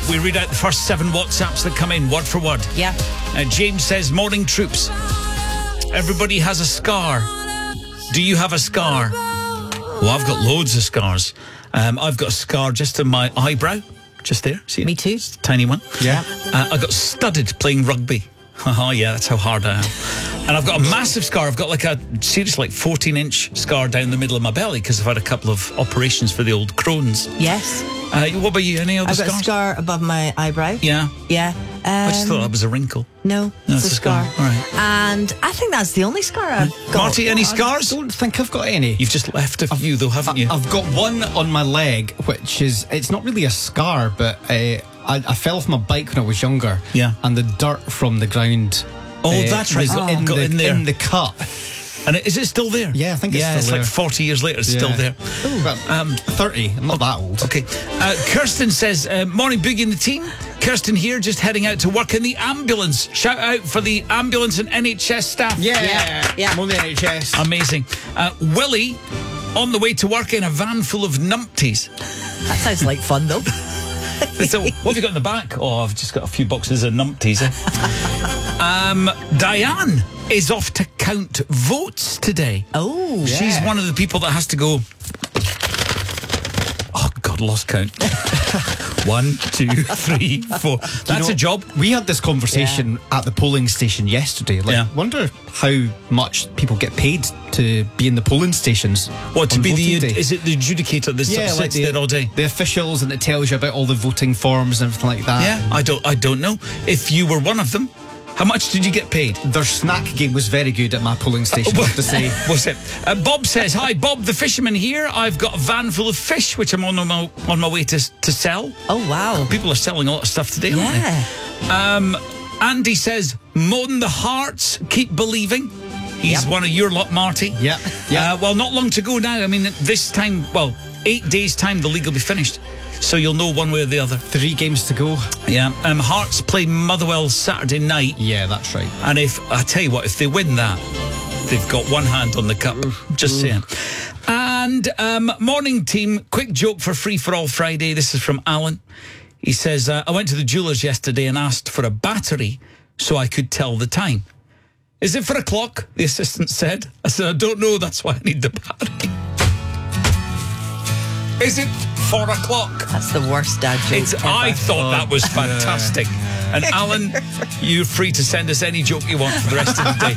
we read out the first 7 WhatsApps that come in, word for word. Yeah. James says, morning troops. Everybody has a scar. Do you have a scar? Well, I've got loads of scars. I've got a scar just on my eyebrow. Just there. See it? Me too. It's a tiny one. Yeah. I got studded playing rugby. Oh, yeah, that's how hard I am. And I've got a massive scar. I've got like a serious 14-inch scar down the middle of my belly because I've had a couple of operations for the old Crohn's. Yes. What about you? Any other I've scars? got a scar above my eyebrow. Yeah. Yeah. I just thought that was a wrinkle. No, it's a scar. All right. And I think that's the only scar I've got. Marty, any scars? I don't think I've got any. You've just left a few, though, haven't you? I've got one on my leg, which is, it's not really a scar, but I fell off my bike when I was younger. Yeah. And the dirt from the ground. Oh, that's right. was Got in there. in the cut. And is it still there? Yeah, I think it's still it's there. like 40 years later, it's still there. Well, 30. I'm not that old. Okay. Kirsten says, morning, Boogie and the team. Kirsten here, just heading out to work in the ambulance. Shout out for the ambulance and NHS staff. Yeah. I'm on the NHS. Amazing. Willie, on the way to work in a van full of numpties. That sounds like fun, though. So, what have you got in the back? Oh, I've just got a few boxes of numpties. Diane is off to count votes today. Oh, She's one of the people that has to go. Oh, God, lost count. 1, 2, 3, 4. That's a job. We had this conversation at the polling station yesterday. Wonder how much people get paid to be in the polling stations. What, to on be voting day. is it the adjudicator that sits there all day? The officials, and it tells you about all the voting forms and everything like that. Yeah, I don't know. If you were one of them, how much did you get paid? Their snack game was very good at my polling station, I have to say. Was it? Bob says, hi, Bob the fisherman here. I've got a van full of fish, which I'm on my way to sell. Oh, wow. People are selling a lot of stuff today, aren't they? Andy says, Moan the Hearts, keep believing. He's one of your lot, Marty. Yeah. Well, not long to go now. I mean, this time, 8 days' time, the league will be finished. So you'll know one way or the other. 3 games to go. Yeah. Hearts play Motherwell Saturday night. Yeah, that's right. And I tell you what, if they win that, they've got one hand on the cup. Just saying. And morning team, quick joke for Free for All Friday. This is from Alan. He says, I went to the jeweller's yesterday and asked for a battery so I could tell the time. Is it for a clock? The assistant said. I said, I don't know, that's why I need the battery. Is it 4 o'clock? That's the worst dad joke ever. I thought that was fantastic. And Alan, you're free to send us any joke you want for the rest of the day.